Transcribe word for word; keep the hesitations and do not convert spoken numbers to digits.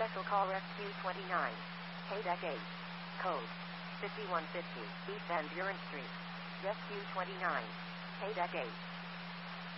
Special call Rescue twenty-nine. Payback eight. Code fifty-one fifty. East Van Buren Street. Rescue twenty-nine. Payback eight.